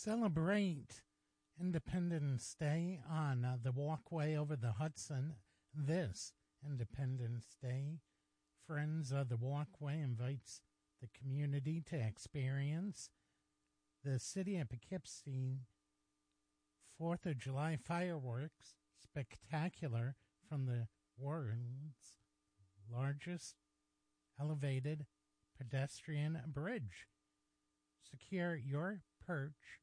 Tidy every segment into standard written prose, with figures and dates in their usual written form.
Celebrate Independence Day on the walkway over the Hudson this Independence Day. Friends of the Walkway invites the community to experience the City of Poughkeepsie 4th of July fireworks spectacular from the world's largest elevated pedestrian bridge. Secure your perch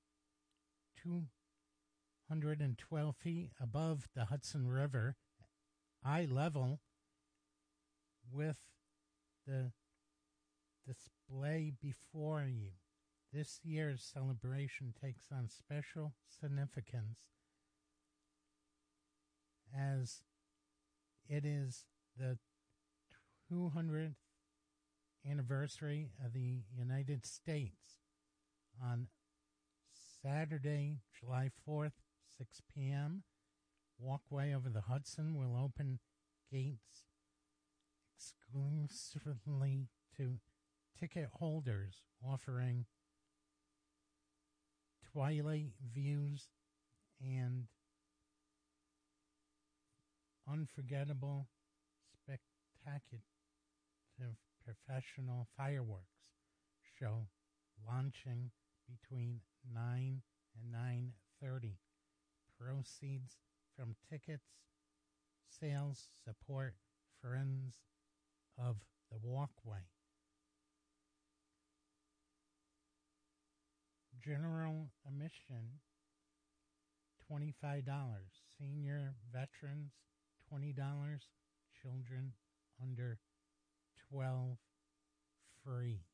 212 feet above the Hudson River, eye level, with the display before you. This year's celebration takes on special significance as it is the 200th anniversary of the United States. On Saturday, July 4th, 6 p.m., Walkway over the Hudson will open gates exclusively to ticket holders, offering twilight views and unforgettable, spectacular professional fireworks show launching between 9 and 9:30. Proceeds from tickets sales support Friends of the Walkway. General admission, $25. Senior veterans, $20. Children under 12, free.